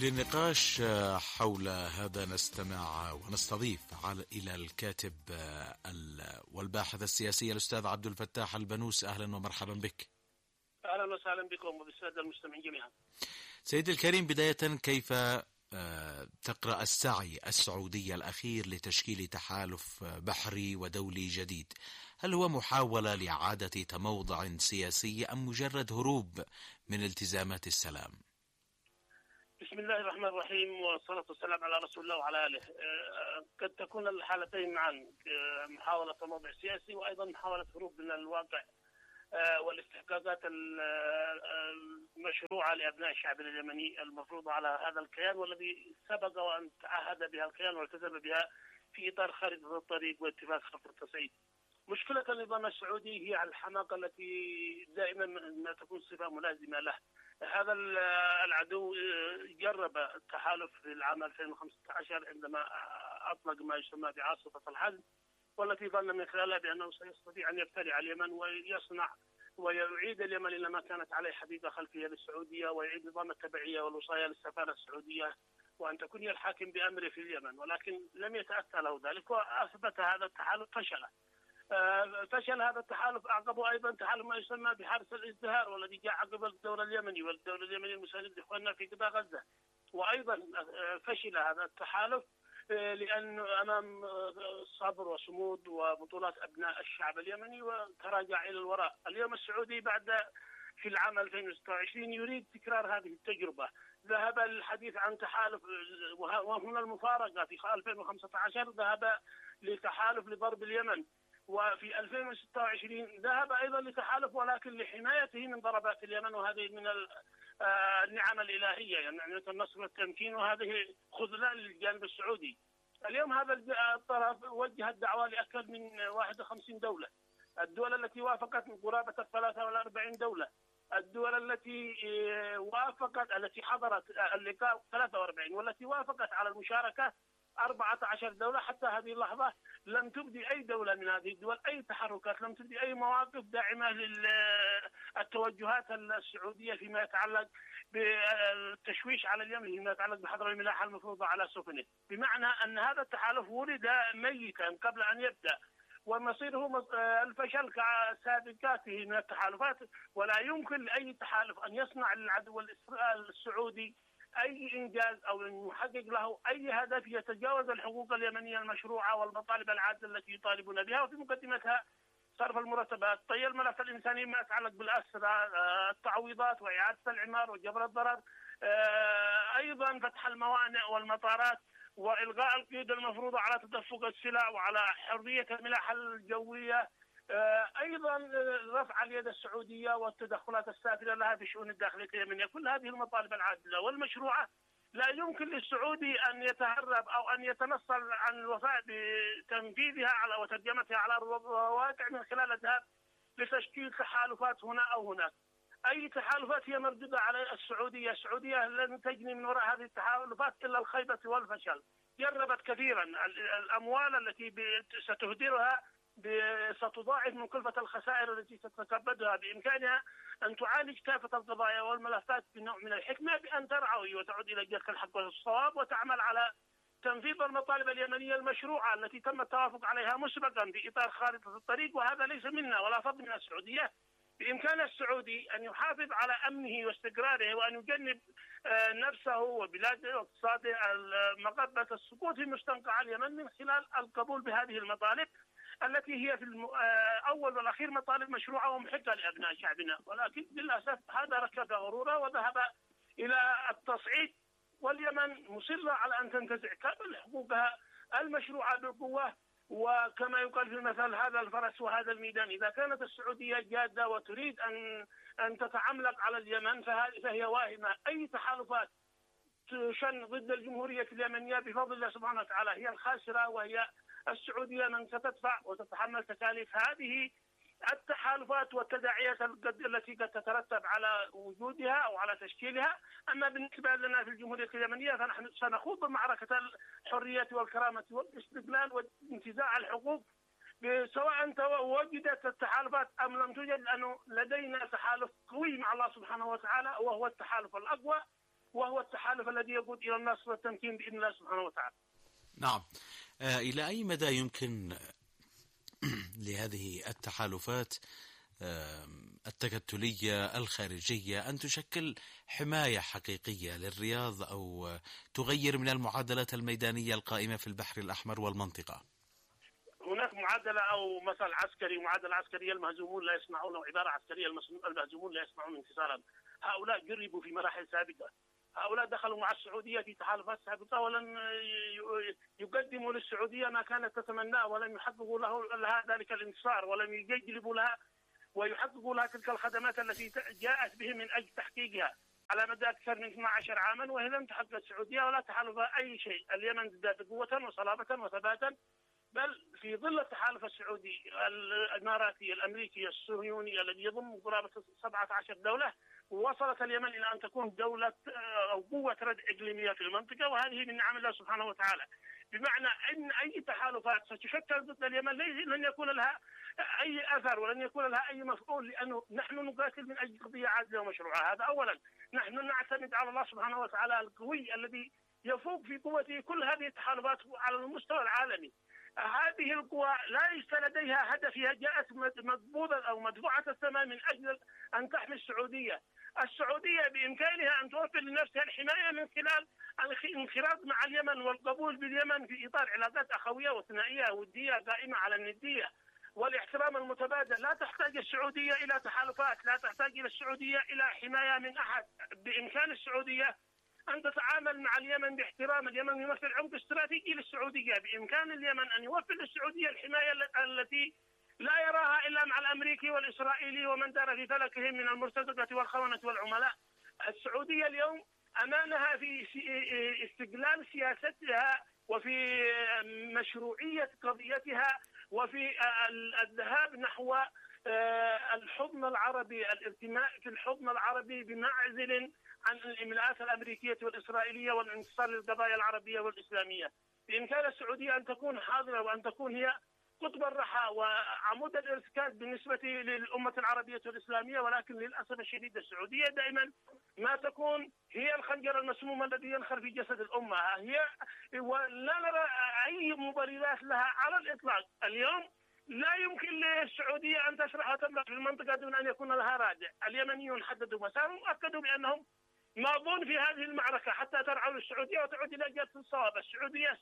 للنقاش حول هذا نستمع ونستضيف إلى الكاتب والباحث السياسي الأستاذ عبد الفتاح البنوس. أهلا ومرحبا بك. أهلا وسهلا بكم وبالسادة المستمعين جميعا. سيد الكريم، بداية كيف تقرأ السعي السعودي الأخير لتشكيل تحالف بحري ودولي جديد؟ هل هو محاولة لإعادة تموضع سياسي أم مجرد هروب من التزامات السلام؟ بسم الله الرحمن الرحيم، والصلاة والسلام على رسول الله وعلى آله. قد تكون الحالتين معا، محاولة تموضع سياسي وأيضا محاولة هروب من الواقع والاستحقاقات المشروعة لأبناء الشعب اليمني المفروضة على هذا الكيان، والذي سبق وأن تعهد بها الكيان والتزم بها في إطار خارطة الطريق واتفاق خط التصعيد. مشكلة النظام السعودي هي الحماقة التي دائما ما تكون صفة ملازمة له. هذا العدو جرب التحالف في العام 2015 عندما أطلق ما يسمى بعاصفة الحزم، والتي ظن من خلالها بأنه سيستطيع أن يفتري على اليمن ويصنع ويعيد اليمن إلى ما كانت عليه حديقة خلفية للسعودية، ويعيد نظام التبعية والوصاية للسفارة السعودية، وأن تكون هي الحاكم بأمره في اليمن. ولكن لم يتأتى له ذلك، وأثبت هذا التحالف فشله. فشل هذا التحالف أعقبه أيضا تحالف ما يسمى بحرس الازدهار، والذي جاء عقب الدولة اليمني والدولة اليمنية المساند لإخواننا في قطاع غزة. وأيضا فشل هذا التحالف لأنه أمام صبر وصمود وبطولات أبناء الشعب اليمني وتراجع إلى الوراء. اليوم السعودي بعد في العام 2026 يريد تكرار هذه التجربة. ذهب الحديث عن تحالف، وهنا المفارقة، في 2015 ذهب لتحالف لضرب اليمن، وفي 2026 ذهب أيضا لتحالف ولكن لحمايته من ضربات اليمن، وهذه من النعم الإلهية، يعني النصر والتمكين، وهذه خذلان للجانب السعودي. اليوم هذا الطرف وجه الدعوة لأكثر من 51 دولة. الدول التي وافقت من قرابة 43 دولة، الدول التي وافقت التي حضرت اللقاء 43، والتي وافقت على المشاركة 14 دولة. حتى هذه اللحظة لم تبدي أي دولة من هذه الدول أي تحركات، لم تبدي أي مواقف داعمة للتوجهات السعودية فيما يتعلق بالتشويش على اليمن، فيما يتعلق بحظر الملاحة المفروضة على سفنه. بمعنى أن هذا التحالف ولد ميتا قبل أن يبدأ، ومصيره الفشل كسابقاته من التحالفات. ولا يمكن لأي تحالف أن يصنع للعدو السعودي أي إنجاز أو يحقق له أي هدف يتجاوز الحقوق اليمنية المشروعة والمطالب العادلة التي يطالبون بها، وفي مقدمتها صرف المرتبات، طي الملف الإنساني ما يتعلق بالأسرى، التعويضات وإعادة العمار وجبر الضرر، أيضا فتح الموانئ والمطارات، وإلغاء القيود المفروضة على تدفق السلع وعلى حرية الملاحة الجوية، أيضا رفع اليد السعودية والتدخلات السافرة لها في شؤون الداخلية اليمنية. كل هذه المطالب العادلة والمشروعة لا يمكن للسعودي أن يتهرب أو أن يتنصل عن الوفاء بتنفيذها على وترجمتها على الواقع من خلال الذهاب لتشكيل تحالفات هنا أو هناك. أي تحالفات هي مردودة على السعودية. السعودية لن تجني من وراء هذه التحالفات إلا الخيبة والفشل. جربت كثيرا، الأموال التي ستهدرها ستضاعف من كلفة الخسائر التي ستتكبدها. بإمكانها أن تعالج كافة القضايا والملفات بنوع من الحكمة، بأن ترعوي وتعود إلى جهة الحق والصواب، وتعمل على تنفيذ المطالب اليمنية المشروعة التي تم التوافق عليها مسبقا في إطار خارطة الطريق. وهذا ليس منا ولا فضل من السعودية. بإمكان السعودي أن يحافظ على أمنه واستقراره، وأن يجنب نفسه وبلاده واقتصاده مغبة السقوط في مستنقع اليمن من خلال القبول بهذه المطالب التي هي في الأول والأخير مطالب مشروعة ومحقة لأبناء شعبنا. ولكن للأسف هذا ركب غرورا وذهب إلى التصعيد، واليمن مصرة على أن تنتزع كامل حقوقها المشروعة بالقوة. وكما يقال في المثل هذا الفرس وهذا الميدان. إذا كانت السعودية جادة وتريد أن تتعملق على اليمن فهي واهمة. أي تحالفات تشن ضد الجمهورية اليمنية بفضل الله سبحانه وتعالى هي الخاسرة، وهي السعودية من ستدفع وتتحمل تكاليف هذه التحالفات والتداعيات التي قد تترتب على وجودها أو على تشكيلها. أما بالنسبة لنا في الجمهورية اليمنية فنحن سنخوض معركة الحرية والكرامة والاستقلال وانتزاع الحقوق، سواء وجدت التحالفات أم لم توجد، لأنه لدينا تحالف قوي مع الله سبحانه وتعالى وهو التحالف الأقوى. وهو التحالف الذي يقود إلى النصر والتمكين بإذن الله سبحانه وتعالى. نعم. إلى أي مدى يمكن لهذه التحالفات التكتلية الخارجية أن تشكل حماية حقيقية للرياض أو تغير من المعادلات الميدانية القائمة في البحر الأحمر والمنطقة؟ هناك معادلة أو مثل عسكري، معادلة عسكرية: المهزومون لا يصنعون، أو عبارة عسكرية: المهزومون لا يصنعون انتصارا. هؤلاء جربوا في مراحل سابقة، هؤلاء دخلوا مع السعودية في تحالفات سابقة ولم يقدموا للسعودية ما كانت تتمناه، ولم يحققوا لها ذلك الانتصار، ولم يجلبوا لها ويحققوا لها تلك الخدمات التي جاءت به من أجل تحقيقها على مدى أكثر من 12 عاما، وهي لم تحقق السعودية ولا تحالف أي شيء. اليمن ازداد قوة وصلابة وثباتا، بل في ظل التحالف السعودي الإماراتي الأمريكي الصهيوني الذي يضم قرابة 17 دولة، وصلت اليمن إلى أن تكون دولة أو قوة ردع إقليمية في المنطقة، وهذه من نعم الله سبحانه وتعالى. بمعنى أن أي تحالفات ستشكل ضد اليمن لن يكون لها أي أثر ولن يكون لها أي مفعول، لأنه نحن نقاتل من أجل قضية عادلة ومشروعة. هذا أولا. نحن نعتمد على الله سبحانه وتعالى القوي الذي يفوق في قوته كل هذه التحالفات على المستوى العالمي. هذه القوى ليس لديها هدف، هي جاءت مقبوضة أو مدفوعة الثمن من أجل أن تحمي السعودية. السعودية بإمكانها أن توفر لنفسها الحماية من خلال الانخراط مع اليمن والقبول باليمن في إطار علاقات أخوية وثنائية ودية قائمة على الندية والاحترام المتبادل. لا تحتاج السعودية إلى تحالفات، لا تحتاج إلى السعودية إلى حماية من أحد. بإمكان السعودية أن تتعامل مع اليمن باحترام. اليمن يمثل عمق استراتيجي للسعودية، بإمكان اليمن أن يوفر للسعودية الحماية التي لا يراها إلا مع الأمريكي والإسرائيلي ومن دار في فلكهم من المرتزقة والخونة والعملاء. السعودية اليوم أمامها في استقلال سياستها وفي مشروعية قضيتها وفي الذهاب نحو الحضن العربي، الارتماء في الحضن العربي بمعزل عن الإملاءات الأمريكية والإسرائيلية والانتصار للقضايا العربية والإسلامية. بإمكان السعودية أن تكون حاضرة وأن تكون هي قطب الرحى وعمود الارتكاز بالنسبة للأمة العربية والإسلامية، ولكن للأسف الشديد السعودية دائما ما تكون هي الخنجر المسموم الذي ينخر في جسد الأمة. هي ولا نرى أي مبررات لها على الإطلاق. اليوم لا يمكن للسعودية أن تشرح وتملك في المنطقة دون أن يكون لها رادع. اليمنيون حددوا مسارهم وأكدوا بأنهم ماضون في هذه المعركة حتى ترعى للسعودية وتعود إلى جهة الصواب. السعودية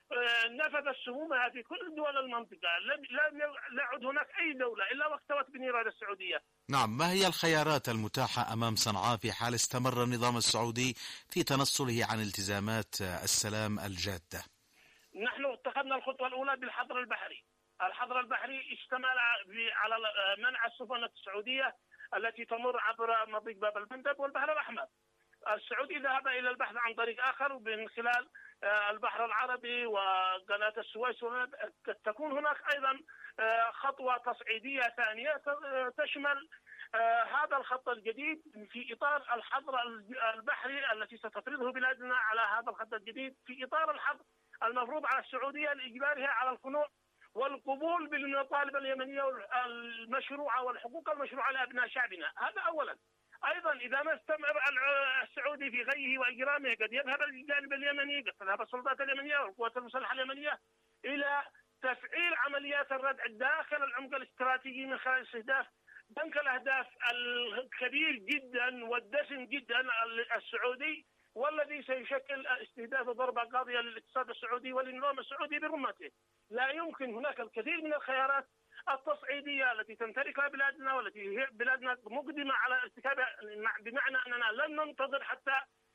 نفذت سمومها في كل دول المنطقة، لا يعد هناك أي دولة إلا واكتوت بنيران السعودية. نعم. ما هي الخيارات المتاحة أمام صنعاء في حال استمر النظام السعودي في تنصله عن التزامات السلام الجادة؟ نحن اتخذنا الخطوة الأولى بالحظر البحري. الحظر البحري اشتمل على منع السفن السعودية التي تمر عبر مضيق باب المندب والبحر الأحمر. السعودي ذهب إلى البحث عن طريق آخر من خلال البحر العربي وقناة السويس. تكون هناك أيضا خطوة تصعيدية ثانية تشمل هذا الخط الجديد في إطار الحظر البحري التي ستفرضه بلادنا على هذا الخط الجديد، في إطار الحظر المفروض على السعودية لإجبارها على الخنوع والقبول بالمطالب اليمنية المشروعة والحقوق المشروعة لأبناء شعبنا. هذا أولا. أيضا إذا ما استمر السعودي في غيه وإجرامه قد يذهب الجانب اليمني، قد تذهب السلطات اليمنية والقوات المسلحة اليمنية إلى تفعيل عمليات الردع داخل العمق الاستراتيجي من خلال استهداف بنك الأهداف الكبير جدا والدسم جدا السعودي، والذي سيشكل استهداف ضربة قاضية للاقتصاد السعودي وللنظام السعودي برمته. لا يمكن. هناك الكثير من الخيارات التصعيدية التي تمتلكها بلادنا والتي هي بلادنا مقدمة على ارتكابها، بمعنى أننا لن ننتظر حتى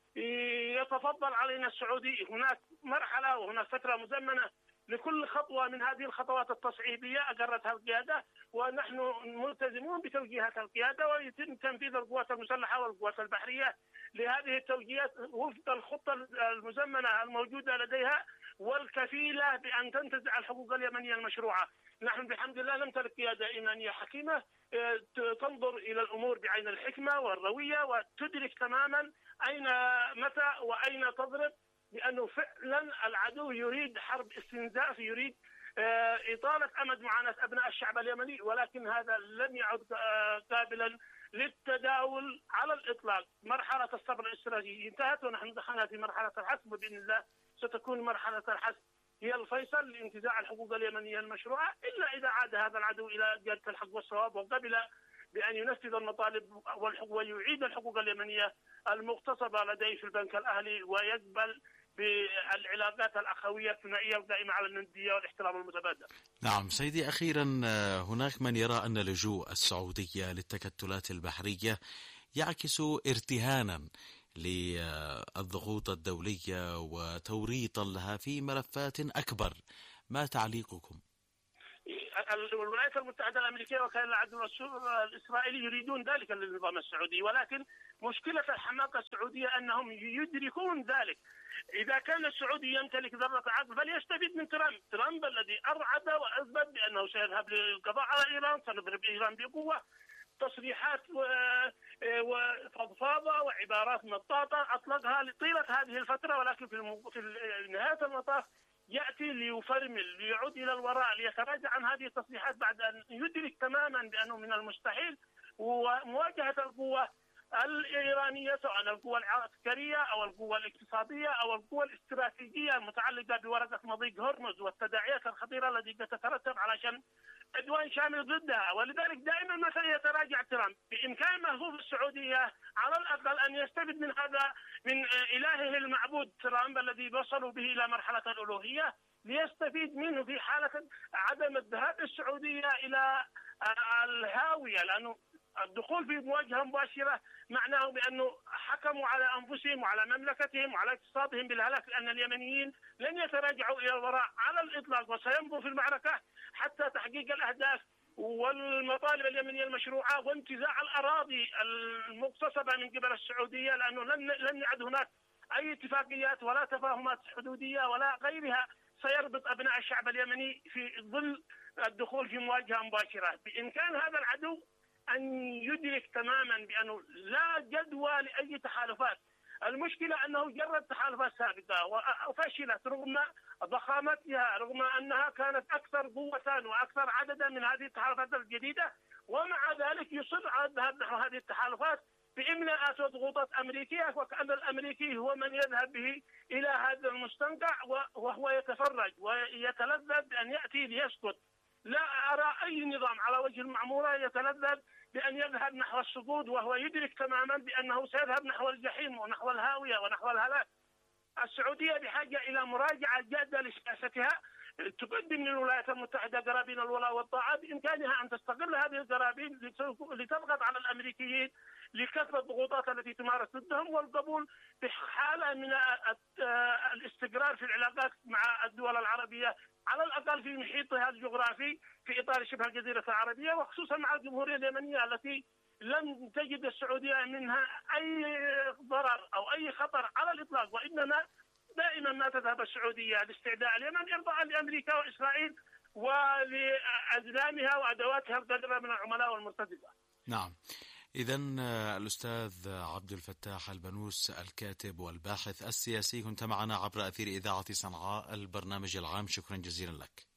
يتفضل علينا السعودي. هناك مرحلة وهناك فترة مزمنة لكل خطوة من هذه الخطوات التصعيدية أقرتها القيادة، ونحن ملتزمون بتوجيهات القيادة، ويتم تنفيذ القوات المسلحة والقوات البحرية لهذه التوجيهات وفق الخطة المزمنة الموجودة لديها والكفيلة بأن تنتزع الحقوق اليمنية المشروعة. نحن بحمد الله نمتلك قيادة إيمانية حكيمة تنظر إلى الأمور بعين الحكمة والروية وتدرك تماما أين متى وأين تضرب، لأنه فعلا العدو يريد حرب استنزاف، يريد إطالة أمد معاناة أبناء الشعب اليمني، ولكن هذا لن يعد قابلا للتداول على الإطلاق. مرحلة الصبر الاستراتيجي انتهت ونحن دخلنا في مرحلة الحسم، وبإذن الله ستكون مرحلة الحسم هي الفيصل لانتزاع الحقوق اليمنية المشروعة، إلا إذا عاد هذا العدو إلى جادة الحق والصواب وقبل بأن ينفذ المطالب والحقوق ويعيد الحقوق اليمنية المغتصبة لديه في البنك الأهلي، ويقبل بالعلاقات الأخوية الثنائية القائمة على الندية والاحترام المتبادل. نعم سيدي، أخيرا هناك من يرى أن لجوء السعودية للتكتلات البحرية يعكس ارتهانا للضغوط الدولية وتوريطا لها في ملفات أكبر، ما تعليقكم؟ الولايات المتحدة الأمريكية وكيان العدو الإسرائيلي يريدون ذلك للنظام السعودي، ولكن مشكلة الحماقة السعودية أنهم يدركون ذلك. إذا كان السعودي يمتلك ذرة عقل فليستفيد من ترامب الذي أرعد وأثبت بأنه سيذهب للقضاء على إيران، سنضرب إيران بقوة. تصريحات وفضفاضة وعبارات مطاطة أطلقها طيلة هذه الفترة، ولكن في نهاية المطاف يأتي ليفرمل، ليعود إلى الوراء، ليتراجع عن هذه التصريحات بعد أن يدرك تماما بأنه من المستحيل ومواجهة القوة الإيرانية، سواء القوة العسكرية أو القوة الاقتصادية أو القوة الاستراتيجية المتعلقة بورقة مضيق هرمز والتداعيات الخطيرة التي تترتب علشان عدوان شامل ضدها. ولذلك دائما ما سيتراجع ترامب. بإمكان محفوظ السعودية على الأقل أن يستفيد من هذا، من إلهه المعبود ترامب الذي وصلوا به إلى مرحلة الألوهية، ليستفيد منه في حالة عدم الذهاب السعودية إلى الهاوية، لأنه الدخول في مواجهة مباشرة معناه بأنه حكموا على أنفسهم وعلى مملكتهم وعلى اقتصادهم بالهلاك، لأن اليمنيين لن يتراجعوا إلى الوراء على الإطلاق وسيمضوا في المعركة حتى تحقيق الأهداف والمطالب اليمنية المشروعة وانتزاع الأراضي المغتصبة من قبل السعودية، لأنه لن يعد هناك أي اتفاقيات ولا تفاهمات حدودية ولا غيرها سيربط أبناء الشعب اليمني في ظل الدخول في مواجهة مباشرة. بإمكان هذا العدو أن يدرك تماما بأنه لا جدوى لأي تحالفات. المشكلة أنه جرد تحالفات سابقة وفشلت رغم ضخامتها، رغم أنها كانت أكثر قوة وأكثر عددا من هذه التحالفات الجديدة، ومع ذلك يصر على الذهاب نحو هذه التحالفات بإملاءات وضغوطات أمريكية، وكأن الأمريكي هو من يذهب به إلى هذا المستنقع وهو يتفرج ويتلذذ بأن يأتي ليسكت. لا أرى أي نظام على وجه المعمورة يتلذذ بأن يذهب نحو السقوط وهو يدرك تماما بأنه سيذهب نحو الجحيم ونحو الهاوية ونحو الهلاك. السعودية بحاجة إلى مراجعة جادة لسياستها، تقدم للولايات المتحدة قرابين الولاء والطاعة، بإمكانها أن تستغل هذه القرابين لتضغط على الأمريكيين لكسر الضغوطات التي تمارس ضدهم والقبول بحالة من الاستقرار في العلاقات مع الدول العربية، على الأقل في محيطها الجغرافي في إطار شبه الجزيرة العربية، وخصوصا مع الجمهورية اليمنية التي لم تجد السعودية منها أي ضرر أو أي خطر على الإطلاق، وإنما دائما ما تذهب السعودية لاستعداء اليمن إرضاء لأمريكا وإسرائيل ولأزلامها وأدواتها القادرة من العملاء والمرتزقة. نعم، إذن الأستاذ عبد الفتاح البنوس الكاتب والباحث السياسي كنت معنا عبر أثير إذاعة صنعاء البرنامج العام، شكرا جزيلا لك.